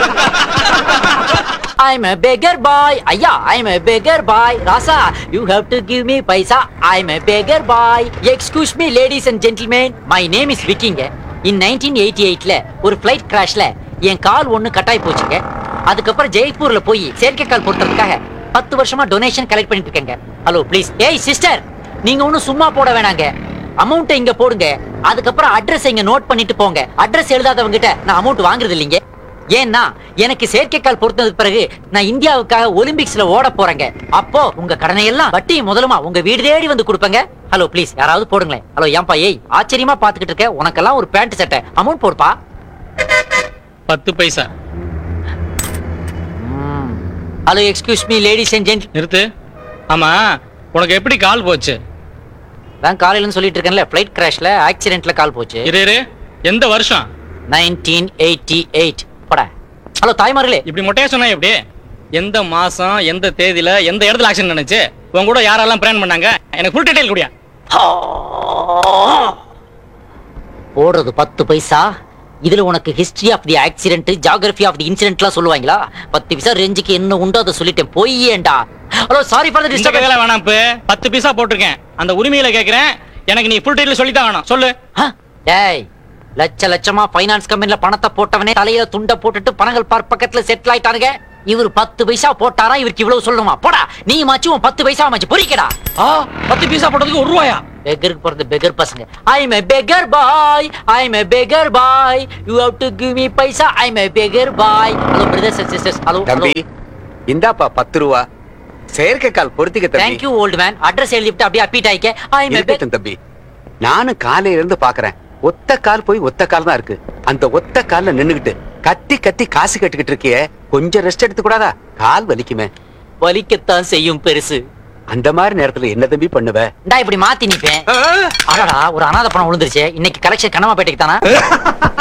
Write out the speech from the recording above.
I'm a beggar boy. Ayya, I'm a beggar boy. Rasa, you have to give me paisa. I'm a beggar boy. Excuse me, ladies and gentlemen. My name is Viking. In 1988ல ஒரு flight கிராஷ்ல என் கால் ஒண்ணு கட்டாய் போச்சுங்க. அதுக்கப்புறம் ஜெய்ப்பூர்ல போய் செயற்கை கால் போடுறதுக்காக 10 வருஷமா donation collect பண்ணிட்டு இருக்கேங்க. Hello please. ஏய் சிஸ்டர், நீங்க ஒன்னும் சும்மா போட வேணாங்க. அமௌண்ட் இங்க போடுங்க. அதுக்கப்புறம் அட்ரஸ் இங்க நோட் பண்ணிட்டு போங்க. அட்ரஸ் எழுதாதவங்க கிட்ட நான் அமௌண்ட் வாங்குறது இல்லைங்க. ஏன்னா எனக்கு செயற்கைக்கால் பொறுத்ததுக்கு பிறகு நான் இந்தியாவுக்காக ஒலிம்பிக்ஸ்ல ஓட போறேங்க. அப்போ உங்க கடனை எல்லாம் வட்டி முதலுமா உங்க வீடு தேடி வந்து கொடுப்பேங்க. ஹலோ ப்ளீஸ், யாராவது போடுங்களேன். ஹலோ ஏன்பா, ஏய் ஆச்சரியமா பாத்துக்கிட்டு இருக்க, உனக்கெல்லாம் ஒரு பேண்ட் சட்டை அமௌண்ட் போடுப்பா. 10 பைசா. Hello excuse me ladies and ஜென்ட். நிறுத்து. ஆமா, உனக்கு எப்படி கால் போச்சு? நான் காலையில சொல்லிட்டு இருக்கேன்ல, ஃளைட் கிராஷ்ல ஆக்சிடென்ட்ல கால் போச்சு. இரு, எந்த வருஷம்? 1988. போடா. ஹலோ தாய்மார்களே, இப்படி மொட்டையா சொன்னா எப்படி? எந்த மாசம், எந்த தேதியில, எந்த இடத்துல ஆக்சிடென்ட் நடந்துச்சு? உங்க கூட யாரெல்லாம் பிளான் பண்ணாங்க? எனக்கு ஃபுல் டீடைல் குடியா. போடுறது 10 பைசா. இதுல உனக்கு history of the accident, geography of the இன்சிடென்ட்லாம் சொல்லுவாங்களா? 10 பைசா ரேஞ்சுக்கு என்ன உண்டோ அதை சொல்லிட்டேன். பொய்யேண்டா. Hello sorry for the disturbance. வேணாம், 10 பைசா போட்டிருக்கேன். அந்த உரிமையில கேக்குறேன். எனக்கு நீ ஃபுல் டீடைல் சொல்லி தான் வேணும். சொல்லு. டேய், லட்சமா ஃபைனான்ஸ் கம்பெனில பணத்தை போட்டவனே தலையில துண்ட போட்டுட்டு பணங்கள் பார் பக்கத்துல செட்டில் ஆயிட்டானுங்க. இவர் 10 பைசா போட்டாரா? இவருக்கு இவ்வளவு சொல்லணுமா? போடா நீ மாச்சு, உன் 10 பைசா மாச்சு பொறிக்கடா. 10 பைசா போட்டதுக்கு 1 ரூபாயா? பெகருக்கு போறது பெகர் பசங்க. I'm a beggar boy. I'm a beggar boy. You have to give me paisa. I'm a beggar boy. Hello brothers and sisters. Hello. தம்பி, இந்தாப்பா 10 ரூபா. செயற்கைக்கால் பொருத்திக்க தம்பி. Thank you old man. Address எழுதிட்டு அப்படியே அப்பீட் ஆயிக்க. I'm a beggar தம்பி. நானும் காலையில இருந்து பாக்குறேன். ஒத்த கால் போய் ஒத்த கால் தான் இருக்கு. அந்த ஒத்த கால்ல நின்னுகிட்டு கத்தி காசு கட்டிக்கிட்டு இருக்கியே, கொஞ்சம் ரெஸ்ட் எடுத்து கூடாதா? கால் வலிக்குமே. வலிக்கத்தான் செய்யும் பெருசு. அந்த மாதிரி நேரத்துல என்ன தம்பி பண்ணுவ? இப்படி மாத்தி நிப்பேன். அடடா, ஒரு அனாதை பணம் விழுந்துருச்சு. இன்னைக்கு கலெக்ஷன் கனமா பேட்டைக்கு தானா?